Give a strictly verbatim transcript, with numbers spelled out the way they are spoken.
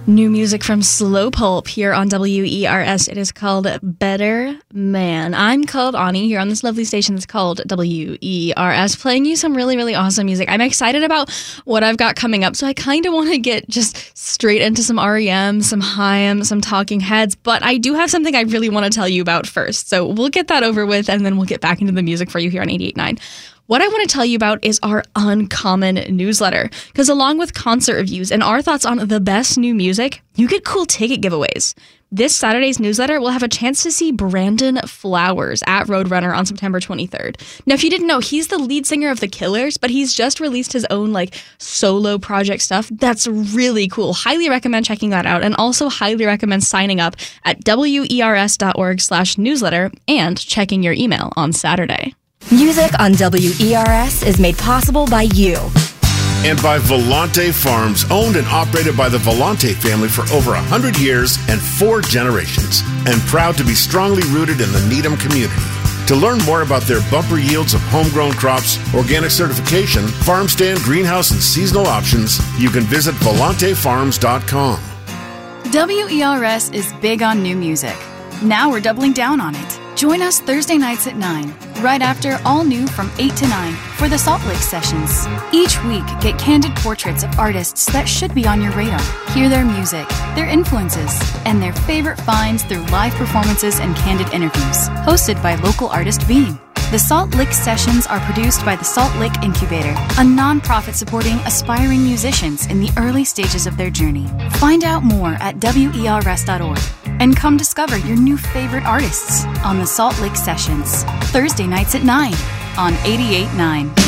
New music from Slow Pulp here on W E R S. It is called Better Man. I'm called Ani here on this lovely station that's called W E R S, playing you some really, really awesome music. I'm excited about what I've got coming up, so I kind of want to get just straight into some R E M, some Haim, some Talking Heads, but I do have something I really want to tell you about first. So we'll get that over with, and then we'll get back into the music for you here on eighty-eight point nine. What I want to tell you about is our Uncommon newsletter, because along with concert reviews and our thoughts on the best new music, you get cool ticket giveaways. This Saturday's newsletter will have a chance to see Brandon Flowers at Roadrunner on September twenty-third. Now, if you didn't know, he's the lead singer of The Killers, but he's just released his own like solo project stuff. That's really cool. Highly recommend checking that out, and also highly recommend signing up at wers.org slash newsletter and checking your email on Saturday. Music on W E R S is made possible by you. And by Volante Farms, owned and operated by the Volante family for over one hundred years and four generations, and proud to be strongly rooted in the Needham community. To learn more about their bumper yields of homegrown crops, organic certification, farm stand, greenhouse, and seasonal options, you can visit volante farms dot com. W E R S is big on new music. Now we're doubling down on it. Join us Thursday nights at nine, right after All New from eight to nine for the Salt Lake Sessions. Each week, get candid portraits of artists that should be on your radar. Hear their music, their influences, and their favorite finds through live performances and candid interviews. Hosted by local artist Beam. The Salt Lick Sessions are produced by the Salt Lick Incubator, a nonprofit supporting aspiring musicians in the early stages of their journey. Find out more at W E R S dot org and come discover your new favorite artists on the Salt Lick Sessions, Thursday nights at nine on eighty-eight point nine.